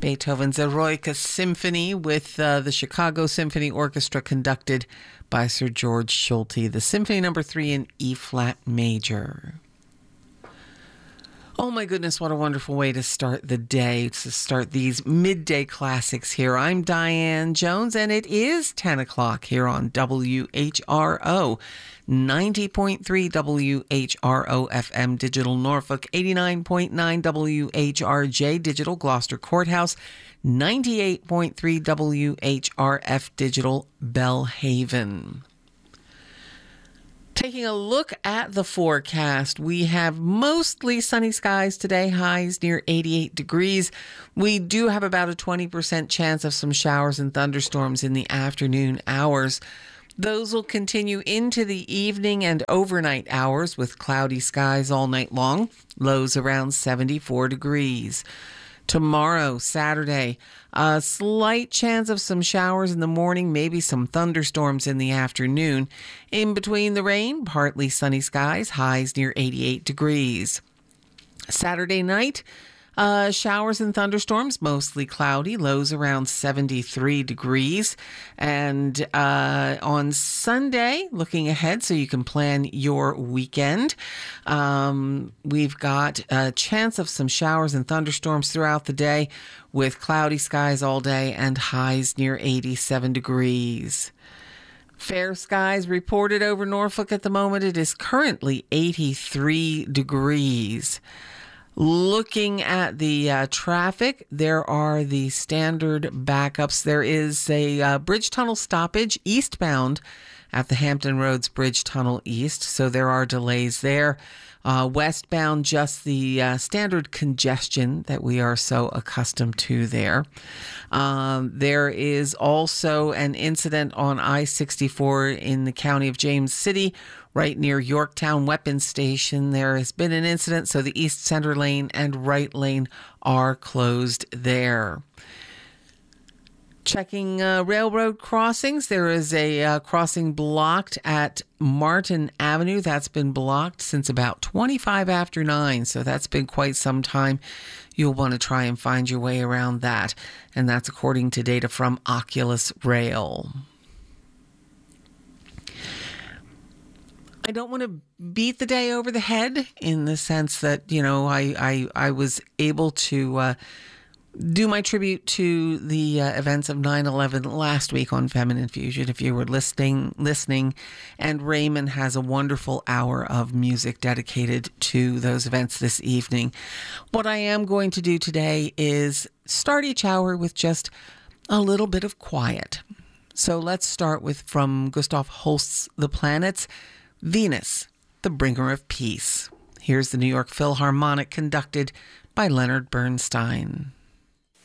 Beethoven's Eroica Symphony with the Chicago Symphony Orchestra conducted by Sir George Solti, the Symphony No. 3 in E-flat major. Oh my goodness, what a wonderful way to start the day, to start these midday classics here. I'm Diane Jones, and it is 10 o'clock here on WHRO, 90.3 WHRO FM Digital Norfolk, 89.9 WHRJ Digital Gloucester Courthouse, 98.3 WHRF Digital Bellhaven. Taking a look at the forecast, we have mostly sunny skies today, highs near 88 degrees. We do have about a 20% chance of some showers and thunderstorms in the afternoon hours. Those will continue into the evening and overnight hours with cloudy skies all night long, lows around 74 degrees. Tomorrow, Saturday, a slight chance of some showers in the morning, maybe some thunderstorms in the afternoon. In between the rain, partly sunny skies, highs near 88 degrees. Saturday night, showers and thunderstorms, mostly cloudy, lows around 73 degrees. And on Sunday, looking ahead so you can plan your weekend, we've got a chance of some showers and thunderstorms throughout the day with cloudy skies all day and highs near 87 degrees. Fair skies reported over Norfolk at the moment. It is currently 83 degrees. Looking at the traffic, there are the standard backups. There is a bridge tunnel stoppage eastbound at the Hampton Roads Bridge Tunnel East, so there are delays there. Westbound, just the standard congestion that we are so accustomed to there. There is also an incident on I-64 in the county of James City, right near Yorktown Weapons Station. There has been an incident, so the east center lane and right lane are closed there. Checking railroad crossings, there is a crossing blocked at Martin Avenue. That's been blocked since about 25 after 9, so that's been quite some time. You'll want to try and find your way around that, and that's according to data from Oculus Rail. I don't want to beat the day over the head in the sense that, you know, I was able to do my tribute to the events of 9/11 last week on Feminine Fusion, if you were listening, and Raymond has a wonderful hour of music dedicated to those events this evening. What I am going to do today is start each hour with just a little bit of quiet. So let's start with, from Gustav Holst's The Planets, Venus, the Bringer of Peace. Here's the New York Philharmonic conducted by Leonard Bernstein.